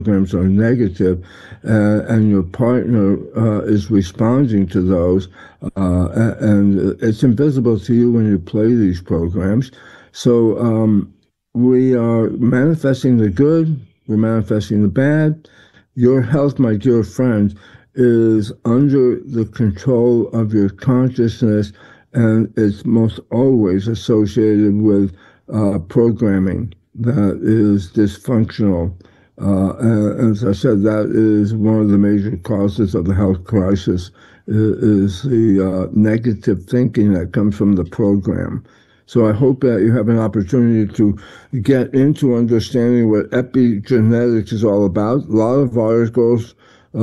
programs are negative, and your partner is responding to those, and it's invisible to you when you play these programs. So we are manifesting the good, we're manifesting the bad. Your health, my dear friend, is under the control of your consciousness, and it's most always associated with programming that is dysfunctional. And as I said, that is one of the major causes of the health crisis, is the negative thinking that comes from the program. So I hope that you have an opportunity to get into understanding what epigenetics is all about. A lot of articles,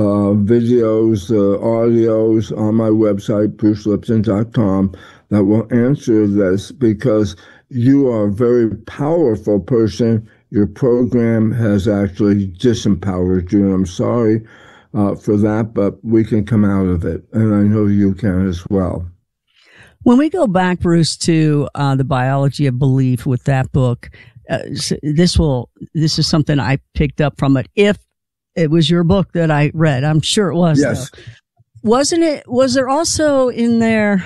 videos, audios on my website, brucelipton.com, that will answer this, because you are a very powerful person. Your program has actually disempowered you, and I'm sorry for that, but we can come out of it, and I know you can as well. When we go back, Bruce, to the biology of belief with that book, this is something I picked up from it. If it was your book that I read, I'm sure it was. Yes. Though. Wasn't it? Was there also in there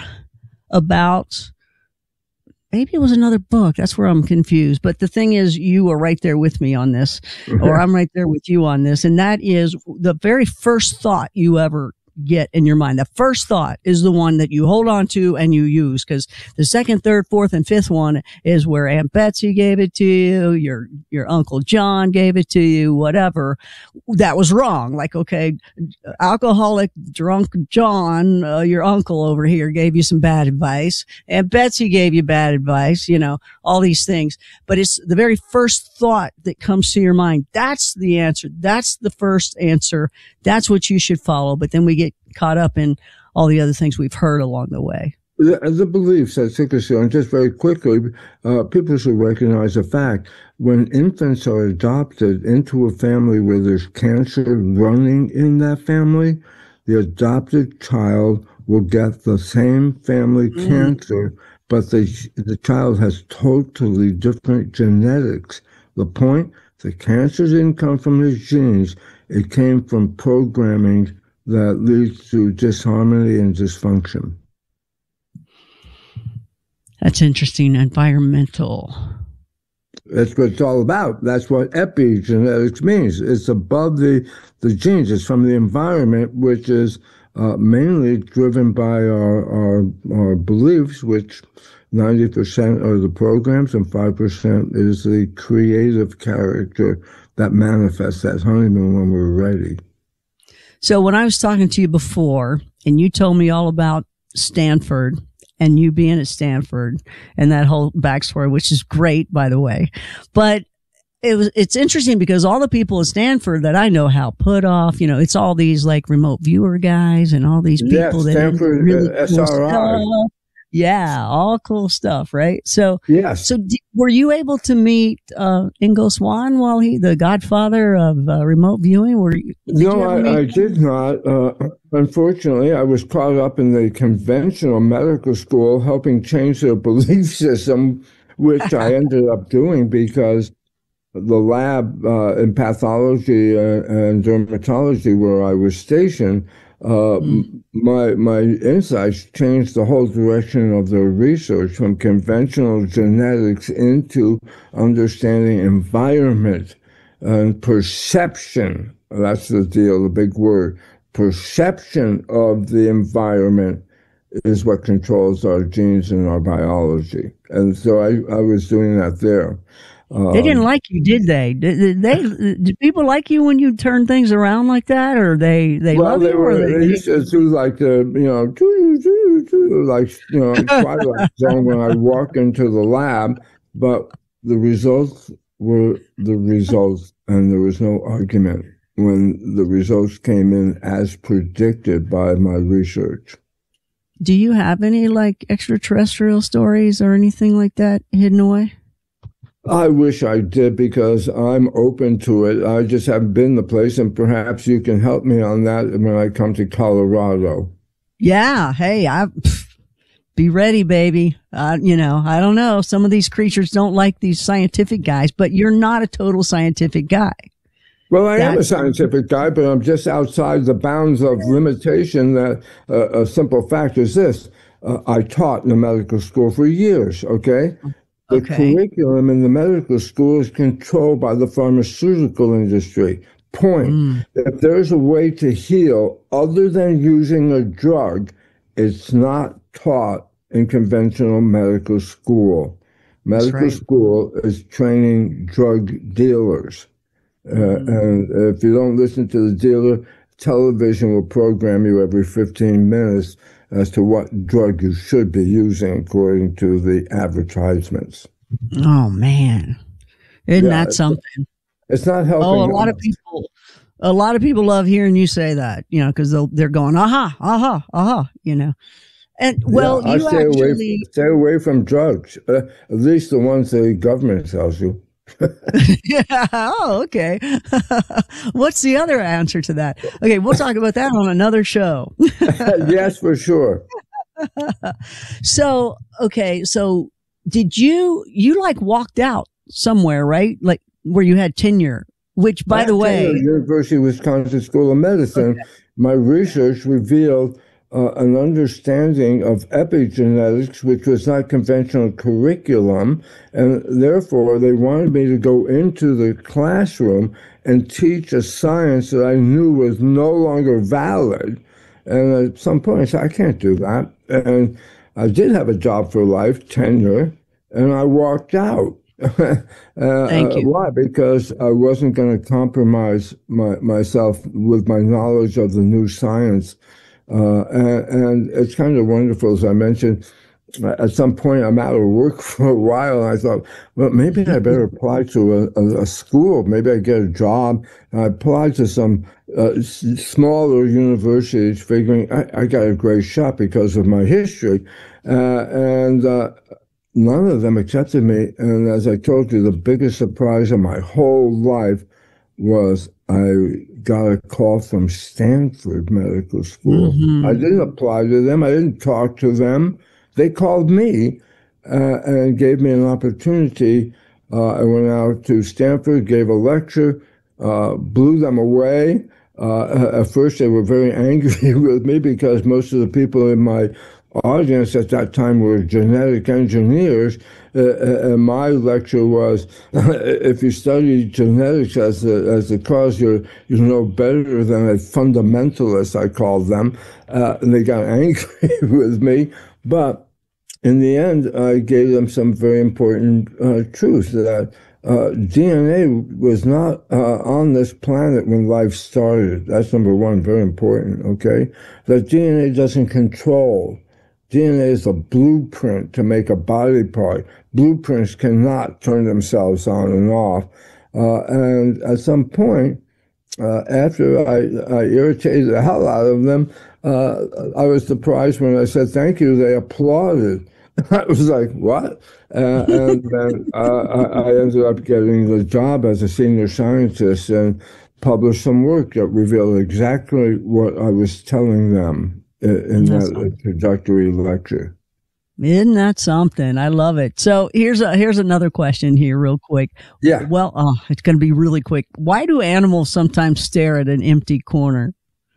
about, maybe it was another book? That's where I'm confused. But the thing is, you are right there with me on this, or I'm right there with you on this. And that is the very first thought you ever get in your mind. The first thought is the one that you hold on to and you use, because the second, third, fourth, and fifth one is where Aunt Betsy gave it to you, your Uncle John gave it to you, whatever. That was wrong. Like, okay, alcoholic, drunk John, your uncle over here gave you some bad advice. Aunt Betsy gave you bad advice, all these things. But it's the very first thought that comes to your mind. That's the answer. That's the first answer. That's what you should follow. But then we get caught up in all the other things we've heard along the way. The beliefs at Sickle and just very quickly, people should recognize the fact when infants are adopted into a family where there's cancer running in that family, the adopted child will get the same family cancer, but the child has totally different genetics. The point, the cancer didn't come from his genes, it came from programming that leads to disharmony and dysfunction. That's interesting. Environmental. That's what it's all about. That's what epigenetics means. It's above the genes. It's from the environment, which is mainly driven by our beliefs, which 90% are the programs and 5% is the creative character that manifests that honeymoon when we're ready. So when I was talking to you before, and you told me all about Stanford and you being at Stanford and that whole backstory, which is great, by the way, but it's interesting because all the people at Stanford that I know, Hal Puthoff, it's all these like remote viewer guys and all these people that Stanford, really cool SRI. stuff. Yeah, all cool stuff, right? So, yes. So were you able to meet Ingo Swann while the godfather of remote viewing? I did not. Unfortunately, I was caught up in the conventional medical school helping change their belief system, which I ended up doing because the lab in pathology and dermatology where I was stationed, my insights changed the whole direction of their research from conventional genetics into understanding environment and perception. That's the deal, the big word. Perception of the environment is what controls our genes and our biology. And so I was doing that there. They didn't like you, did they? Did people like you when you turn things around like that, or they love you? They used to do like the Twilight Zone when I walk into the lab, but the results were the results, and there was no argument when the results came in as predicted by my research. Do you have any like extraterrestrial stories or anything like that hidden away? I wish I did, because I'm open to it. I just haven't been the place, and perhaps you can help me on that when I come to Colorado. Yeah. Hey, be ready, baby. I don't know. Some of these creatures don't like these scientific guys, but you're not a total scientific guy. Well, I am a scientific guy, but I'm just outside the bounds of limitation. That a simple fact is this. I taught in a medical school for years, okay? The curriculum in the medical school is controlled by the pharmaceutical industry. Point. If there's a way to heal other than using a drug, it's not taught in conventional medical school. Medical school is training drug dealers. And if you don't listen to the dealer, television will program you every 15 minutes as to what drug you should be using according to the advertisements. Oh, man. Isn't that something? It's not helping. Oh, a lot of people love hearing you say that, because they're going, aha, And well, you stay away from drugs, at least the ones the government tells you. Yeah. Oh, okay. What's the other answer to that? Okay, we'll talk about that on another show. Yes, for sure. So did you walked out somewhere, right? Like where you had tenure, which by the way, University of Wisconsin School of Medicine, my research revealed an understanding of epigenetics, which was not conventional curriculum, and therefore they wanted me to go into the classroom and teach a science that I knew was no longer valid. And at some point I said, I can't do that. And I did have a job for life, tenure, and I walked out. Thank you. Why? Because I wasn't going to compromise myself with my knowledge of the new science. And it's kind of wonderful, as I mentioned. At some point, I'm out of work for a while, and I thought, well, maybe I better apply to a school. Maybe I get a job. And I applied to some smaller universities, figuring I got a great shot because of my history. And none of them accepted me. And as I told you, the biggest surprise of my whole life was I got a call from Stanford Medical School. I didn't apply to them. I didn't talk to them. They called me and gave me an opportunity. I went out to Stanford, gave a lecture, blew them away. At first, they were very angry with me because most of the people in my audience at that time were genetic engineers. And my lecture was, if you study genetics as the cause, you know better than a fundamentalist, I called them. And they got angry with me. But in the end, I gave them some very important truths that DNA was not on this planet when life started. That's number one, very important, okay? That DNA doesn't control. DNA is a blueprint to make a body part. Blueprints cannot turn themselves on and off. And at some point, after I irritated the hell out of them, I was surprised when I said thank you, they applauded. I was like, what? And then I ended up getting the job as a senior scientist and published some work that revealed exactly what I was telling them in that introductory lecture. Isn't that something? I love it. So here's another question here real quick. Yeah. Well, it's going to be really quick. Why do animals sometimes stare at an empty corner?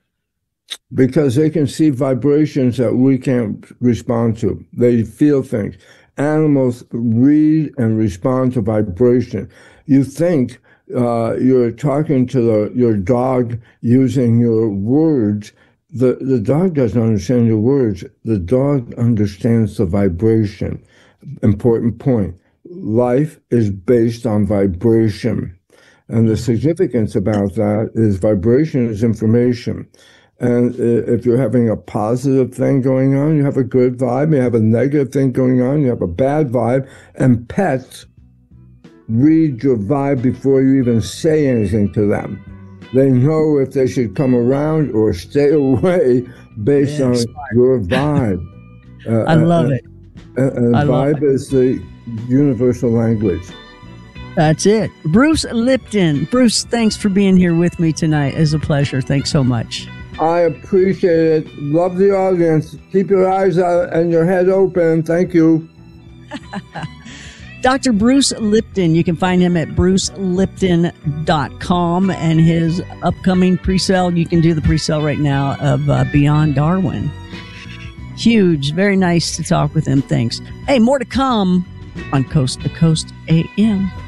Because they can see vibrations that we can't respond to. They feel things. Animals read and respond to vibration. You think you're talking to your dog using your words. The dog doesn't understand your words. The dog understands the vibration. Important point. Life is based on vibration. And the significance about that is vibration is information. And if you're having a positive thing going on, you have a good vibe. You have a negative thing going on, you have a bad vibe. And pets read your vibe before you even say anything to them. They know if they should come around or stay away based on your vibe. I love it. And vibe is the universal language. That's it. Bruce Lipton. Bruce, thanks for being here with me tonight. It's a pleasure. Thanks so much. I appreciate it. Love the audience. Keep your eyes out and your head open. Thank you. Dr. Bruce Lipton. You can find him at brucelipton.com, and his upcoming pre-sale, you can do the pre-sale right now of Beyond Darwin. Huge. Very nice to talk with him. Thanks. Hey, more to come on Coast to Coast AM.